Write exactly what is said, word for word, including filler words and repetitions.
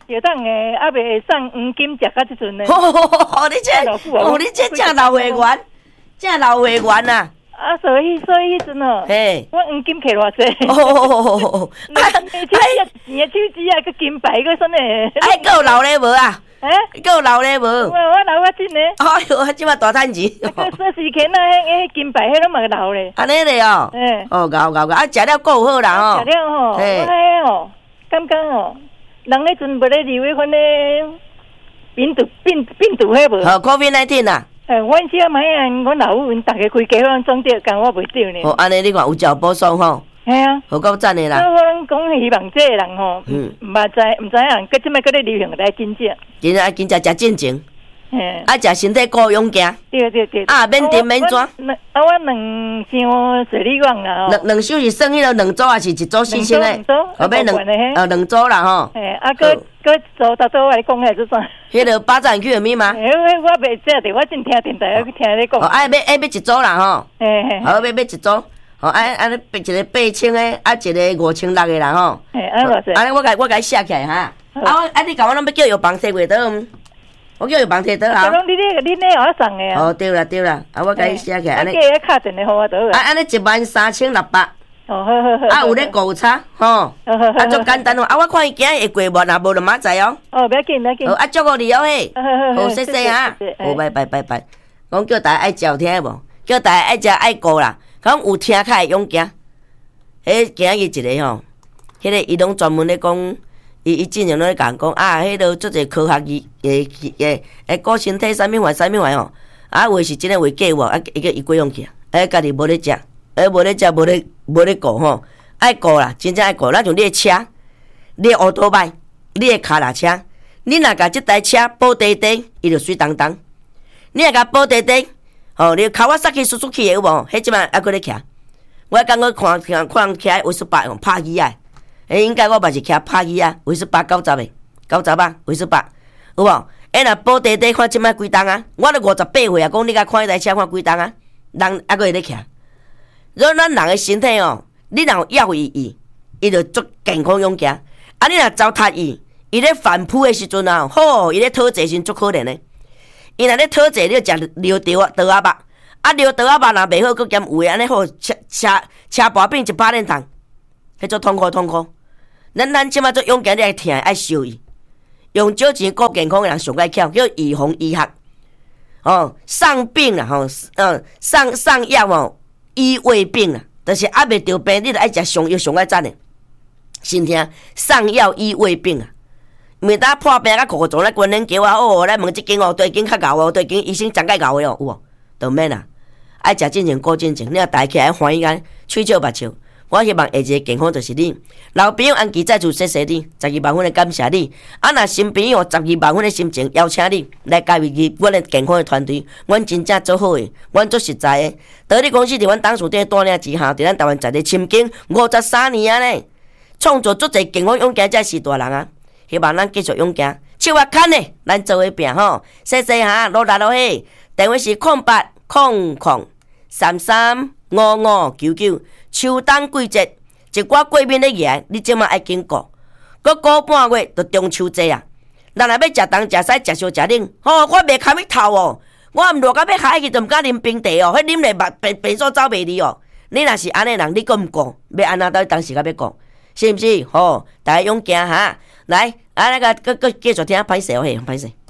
就当诶，还袂送黄金食到即阵呢。 哦，你这，哦，你这正老会员，正老会员呐。 啊，所以所以迄阵哦， 嘿， 我黄金摕偌济。 哦， 啊，钱啊，钱啊，手指啊，个金牌个什么？ 哎，够老咧无啊？ 哎， 够老咧无？ 我我老我真呢。 哎呦，我即马大趁钱。 说时间啊，迄迄金牌迄拢嘛老咧。 安尼咧哦。 哎。 哦，够够够，啊，食了够好啦吼。 食了吼，我迄吼，感觉吼，人迄阵无咧离迄款咧病毒病病毒迄无。 好 ，COVID 十九 啦。 哎，阮遮买啊，阮老母因逐个规家拢中着，但我袂着呢。 哦，安尼你看有照保爽吼。 系啊。 好够赞的啦。 所以我讲希望这个人吼，嗯，毋知毋知影，佮即摆佮咧流行来真正。 真正真正食正经。 嘿。 啊，食身体够勇行。 对对对。 啊，免甜免抓。 啊，我两箱水里旺啦。 两两箱是算迄个两组，还是一组四箱的？ 两组。 后尾两呃两组啦吼。 嘿，啊，佮佮组搭组我来讲下这算。 迄个巴掌去有咪吗？ 诶，我袂食的，我真听电台去听你讲。 哦，爱买爱买一组啦吼。 嘿嘿。 好，买买一组。哦，安安尼一个八千的，啊一个五千六的啦吼。 嘿，安偌济？ 安尼我甲我甲伊写起来哈。啊我啊你甲我拢要叫药房摕过倒，我叫药房摕倒啊。 拢你你你我送的啊。 哦对啦对啦，啊我甲伊写起来安尼。 啊，叫伊敲电话互我倒啊。 啊安尼一万三千六百。 哦，好好好。 啊有咧误差吼。啊足简单哦，啊我看伊今日会过无，若无就明知哦。 哦，不要紧不要紧。 好啊，祝福你哦嘿。 好好好。 好谢谢哈。好拜拜拜拜。讲叫大家爱照听无？叫大家爱食爱顾啦。讲有听较会勇行。迄今日一个吼，迄个伊拢专门咧讲，伊伊进前拢咧讲讲啊，迄个做者科学仪诶诶诶，顾身体啥物环啥物环吼，啊话是真诶话假话，啊伊个伊过用去，啊家己无咧食，啊无咧食无咧无咧顾吼，爱顾啦，真正爱顾。咱像你诶车，你诶乌托邦，你诶卡拉车，你若甲即台车保地地，伊就水当当。你若甲保地地，吼，你脚我塞去输出去诶有无？迄即摆还搁咧徛。我刚刚看看看徛威十八用拍机啊，诶，应该我嘛是徛拍机啊，威十八九十的，九十啊，威十八，有无？诶，若保地地看即摆几档啊？我都五十八岁啊，讲你甲看迄台车看几档啊？人还阁会咧徛。若咱人诶身体哦，你若有要伊伊，伊就足健康勇行。啊，你若糟蹋伊，伊咧反扑诶时阵啊，吼，伊咧讨债时足可怜诶。伊若咧讨债，你就食溜豆啊豆啊肉。啊，溜豆啊肉若袂好，佮兼有诶安尼好，车车车薄饼一百两重，迄做痛苦痛苦。咱咱即摆做勇敢，你爱听爱收伊，用少钱顾健康诶人上爱巧，叫预防医学。哦，上病啦吼，嗯，上上药吼，医胃病啦，就是还袂着病，你著爱食上药上爱赞诶。先听上药医胃病啊，袂当破病啊，苦苦做咧关联叫啊，哦，来问即间哦，对间较厚哦，对间医生讲解厚诶哦，有无？都免啦。爱食正经，顾正经，你若大起来欢喜间，喙笑目笑。我希望下一个健康就是你，老朋友安琪再次谢谢你，十二万分的感谢你。啊，若新朋友十二万分的心情，邀请你来加入阮的健康的团队，阮真正做好的，阮做实在的。得力公司伫阮董事长带领之下，伫咱台湾在地深耕五十三年啊呢，创造足侪健康勇敢才是大人啊！希望咱继续勇敢，手啊牵的，咱做伙拼吼。谢谢哈，努力落去，电话是空八空空。三三五五九九，秋冬季节，一寡过敏的热，你即马爱紧顾，搁过半月就中秋节啊！咱若要食东食西食烧食冷，吼、哦，我袂堪去透哦，我毋热到要海去，就毋敢啉冰茶哦，迄啉咧目病病所走袂离哦。你若是安尼人，你搁毋顾，要安怎到当时甲要顾，是毋是？吼、哦，大家勇行哈，来，啊那个搁搁继续听歹势哦嘿，歹势。